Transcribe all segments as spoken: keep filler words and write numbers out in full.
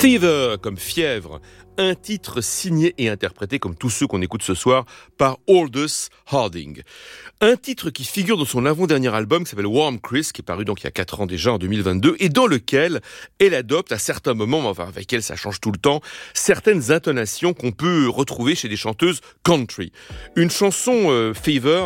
Fever, comme fièvre, un titre signé et interprété, comme tous ceux qu'on écoute ce soir, par Aldous Harding. Un titre qui figure dans son avant-dernier album, qui s'appelle Warm Chris, qui est paru donc il y a quatre ans déjà, en deux mille vingt-deux, et dans lequel elle adopte à certains moments, enfin avec elle ça change tout le temps, certaines intonations qu'on peut retrouver chez des chanteuses country. Une chanson euh, Fever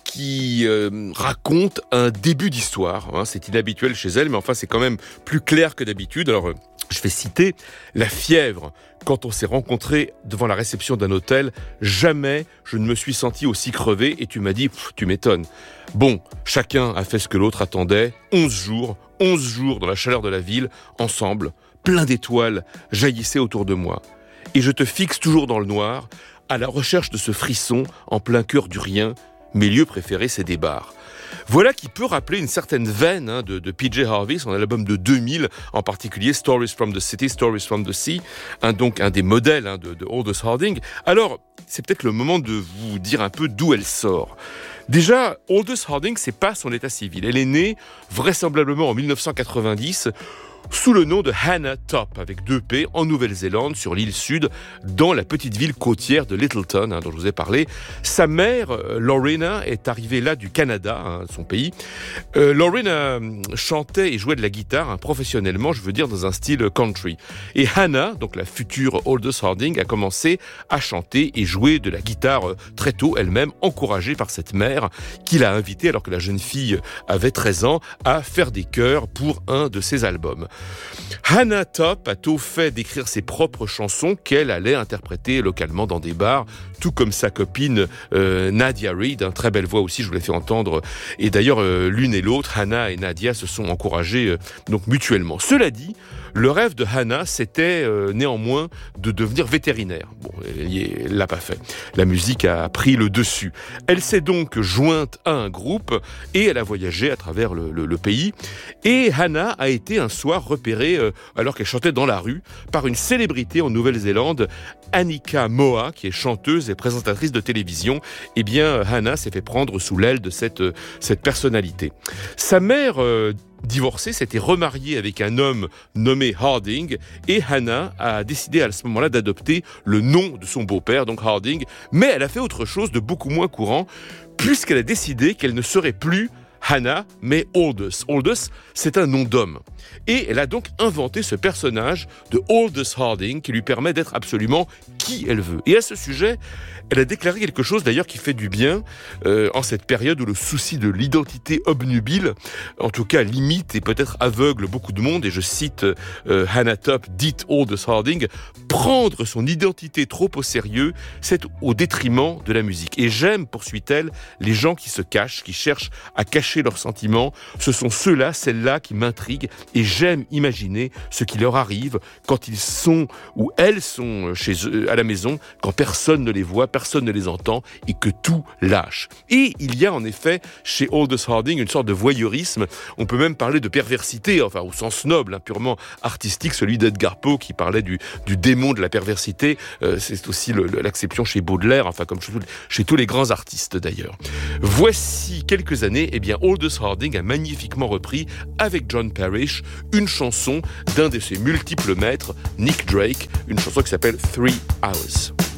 qui euh, raconte un début d'histoire. Hein, c'est inhabituel chez elle, mais enfin c'est quand même plus clair que d'habitude. Alors, euh, je vais citer la fièvre. Quand on s'est rencontrés devant la réception d'un hôtel, jamais je ne me suis senti aussi crevé et tu m'as dit, tu m'étonnes. Bon, chacun a fait ce que l'autre attendait. Onze jours, onze jours dans la chaleur de la ville, ensemble, plein d'étoiles jaillissaient autour de moi. Et je te fixe toujours dans le noir, à la recherche de ce frisson en plein cœur du rien. Mes lieux préférés, c'est des bars. Voilà qui peut rappeler une certaine veine hein, de, de P J Harvey, son album de deux mille, en particulier Stories from the City, Stories from the Sea, hein, donc un des modèles hein, de, de Aldous Harding. Alors, c'est peut-être le moment de vous dire un peu d'où elle sort. Déjà, Aldous Harding, c'est pas son état civil. Elle est née vraisemblablement en dix-neuf cent quatre-vingt-dix, sous le nom de Hannah Top, avec deux P, en Nouvelle-Zélande, sur l'île sud, dans la petite ville côtière de Lyttelton, hein, dont je vous ai parlé. Sa mère, euh, Lorena, est arrivée là du Canada, hein, son pays. Euh, Lorena euh, chantait et jouait de la guitare, hein, professionnellement, je veux dire, dans un style country. Et Hannah, donc la future Aldous Harding, a commencé à chanter et jouer de la guitare euh, très tôt, elle-même, encouragée par cette mère, qui l'a invitée, alors que la jeune fille avait treize ans, à faire des chœurs pour un de ses albums. Hannah Top a tôt fait d'écrire ses propres chansons qu'elle allait interpréter localement dans des bars, tout comme sa copine euh, Nadia Reid, hein, très belle voix aussi, je vous l'ai fait entendre. Et d'ailleurs, euh, l'une et l'autre, Hannah et Nadia, se sont encouragées euh, donc mutuellement. Cela dit, le rêve de Hannah, c'était euh, néanmoins de devenir vétérinaire. Bon, elle ne l'a pas fait. La musique a pris le dessus. Elle s'est donc jointe à un groupe et elle a voyagé à travers le, le, le pays. Et Hannah a été un soir repérée, euh, alors qu'elle chantait dans la rue, par une célébrité en Nouvelle-Zélande, Anika Moa, qui est chanteuse et présentatrice de télévision. Eh bien, Hannah s'est fait prendre sous l'aile de cette, cette personnalité. Sa mère... Euh, divorcée, s'était remariée avec un homme nommé Harding et Hannah a décidé à ce moment-là d'adopter le nom de son beau-père, donc Harding, mais elle a fait autre chose de beaucoup moins courant puisqu'elle a décidé qu'elle ne serait plus Hannah, mais Aldous. Aldous, c'est un nom d'homme. Et elle a donc inventé ce personnage de Aldous Harding qui lui permet d'être absolument qui elle veut. Et à ce sujet, elle a déclaré quelque chose d'ailleurs qui fait du bien euh, en cette période où le souci de l'identité obnubile, en tout cas limite et peut-être aveugle beaucoup de monde. Et je cite euh, Hannah Top, dite Aldous Harding, prendre son identité trop au sérieux, c'est au détriment de la musique. Et j'aime, poursuit-elle, les gens qui se cachent, qui cherchent à cacher leurs sentiments. Ce sont ceux-là, celles-là qui m'intriguent et j'aime imaginer ce qui leur arrive quand ils sont ou elles sont chez eux à la maison, quand personne ne les voit, personne ne les entend et que tout lâche. Et il y a en effet chez Aldous Harding une sorte de voyeurisme. On peut même parler de perversité, enfin au sens noble, hein, purement artistique, celui d'Edgar Poe qui parlait du, du démon de la perversité. Euh, c'est aussi le, l'acception chez Baudelaire, enfin comme chez, chez tous les grands artistes d'ailleurs. Voici quelques années, eh bien Aldous Harding a magnifiquement repris avec John Parrish une chanson d'un de ses multiples maîtres, Nick Drake, une chanson qui s'appelle Three Hours.